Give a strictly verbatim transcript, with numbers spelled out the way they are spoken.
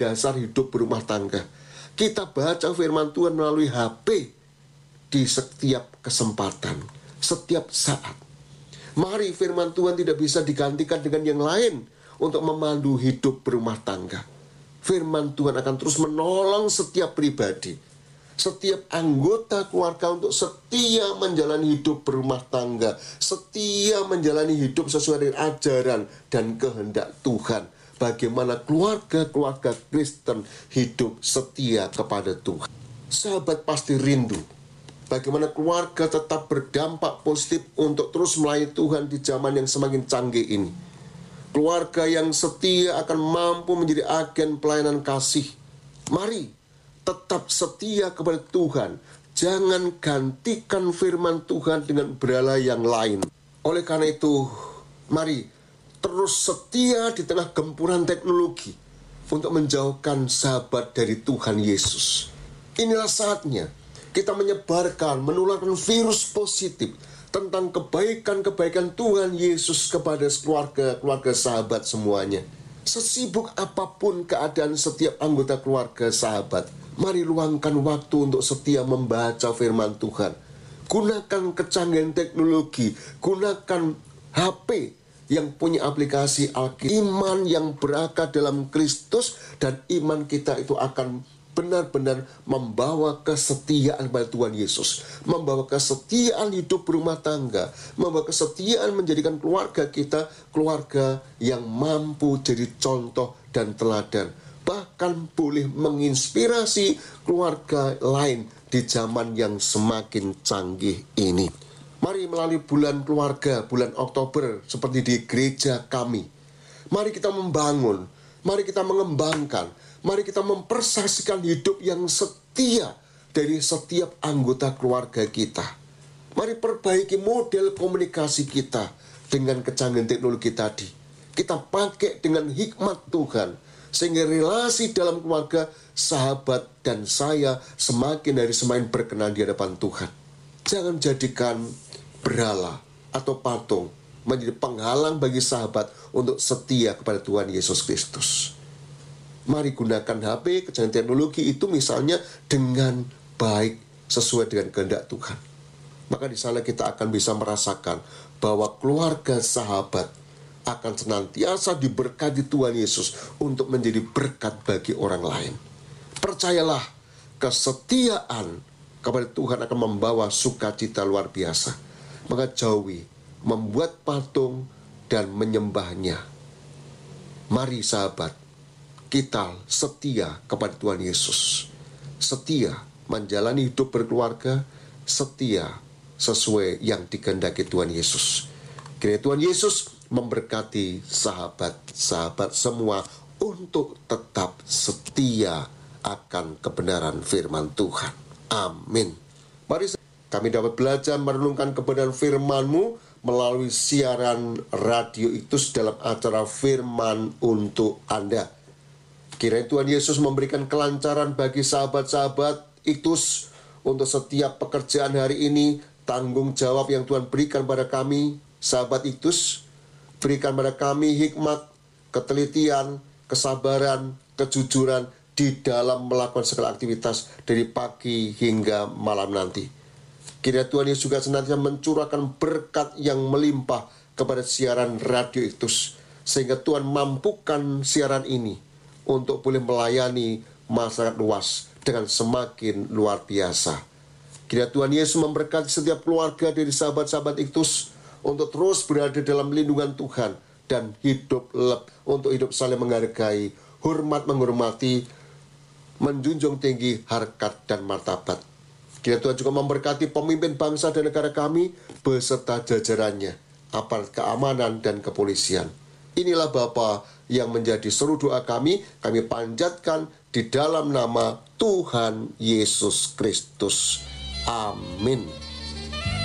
dasar hidup berumah tangga. Kita baca firman Tuhan melalui H P di setiap kesempatan, setiap saat. Mari firman Tuhan tidak bisa digantikan dengan yang lain untuk memandu hidup berumah tangga. Firman Tuhan akan terus menolong setiap pribadi, setiap anggota keluarga untuk setia menjalani hidup berumah tangga, setia menjalani hidup sesuai dengan ajaran dan kehendak Tuhan. Bagaimana keluarga-keluarga Kristen hidup setia kepada Tuhan. Sahabat pasti rindu bagaimana keluarga tetap berdampak positif untuk terus melayani Tuhan di zaman yang semakin canggih ini. Keluarga yang setia akan mampu menjadi agen pelayanan kasih. Mari tetap setia kepada Tuhan. Jangan gantikan firman Tuhan dengan berhala yang lain. Oleh karena itu, mari terus setia di tengah gempuran teknologi untuk menjauhkan sahabat dari Tuhan Yesus. Inilah saatnya kita menyebarkan, menularkan virus positif tentang kebaikan-kebaikan Tuhan Yesus kepada keluarga-keluarga sahabat semuanya. Sesibuk apapun keadaan setiap anggota keluarga sahabat, mari luangkan waktu untuk setia membaca firman Tuhan. Gunakan kecanggihan teknologi, gunakan H P yang punya aplikasi Alkitab. Iman yang berakar dalam Kristus dan iman kita itu akan benar-benar membawa kesetiaan pada Tuhan Yesus, membawa kesetiaan hidup berumah tangga, membawa kesetiaan menjadikan keluarga kita keluarga yang mampu jadi contoh dan teladan, bahkan boleh menginspirasi keluarga lain di zaman yang semakin canggih ini. Mari melalui bulan keluarga, bulan Oktober seperti di gereja kami, mari kita membangun, mari kita mengembangkan, mari kita mempersaksikan hidup yang setia dari setiap anggota keluarga kita. Mari perbaiki model komunikasi kita dengan kecanggihan teknologi tadi. Kita pakai dengan hikmat Tuhan, sehingga relasi dalam keluarga, sahabat dan saya semakin hari semakin berkenan di hadapan Tuhan. Jangan jadikan berhala atau patung menjadi penghalang bagi sahabat untuk setia kepada Tuhan Yesus Kristus. Mari gunakan H P, kecanggihan teknologi itu misalnya dengan baik sesuai dengan kehendak Tuhan. Maka di sana kita akan bisa merasakan bahwa keluarga sahabat akan senantiasa diberkati Tuhan Yesus untuk menjadi berkat bagi orang lain. Percayalah, kesetiaan kepada Tuhan akan membawa sukacita luar biasa. Maka jauhi membuat patung dan menyembahnya. Mari sahabat, kita setia kepada Tuhan Yesus, setia menjalani hidup berkeluarga, setia sesuai yang dikehendaki Tuhan Yesus. Kiranya Tuhan Yesus memberkati sahabat-sahabat semua untuk tetap setia akan kebenaran firman Tuhan. Amin. Mari kami dapat belajar merenungkan kebenaran firman-Mu melalui siaran radio Iktus dalam acara Firman untuk Anda. Kiranya Tuhan Yesus memberikan kelancaran bagi sahabat-sahabat Iktus untuk setiap pekerjaan hari ini, tanggung jawab yang Tuhan berikan pada kami, sahabat Iktus. Berikan pada kami hikmat, ketelitian, kesabaran, kejujuran di dalam melakukan segala aktivitas dari pagi hingga malam nanti. Kiranya Tuhan Yesus juga senantiasa mencurahkan berkat yang melimpah kepada siaran radio Iktus, sehingga Tuhan mampukan siaran ini untuk boleh melayani masyarakat luas dengan semakin luar biasa. Kiranya Tuhan Yesus memberkati setiap keluarga dari sahabat-sahabat Iktus untuk terus berada dalam lindungan Tuhan dan hidup lep, untuk hidup saling menghargai, hormat menghormati, menjunjung tinggi harkat dan martabat. Kiranya Tuhan juga memberkati pemimpin bangsa dan negara kami beserta jajarannya, aparat keamanan dan kepolisian. Inilah Bapa yang menjadi seru doa kami, kami panjatkan di dalam nama Tuhan Yesus Kristus. Amin.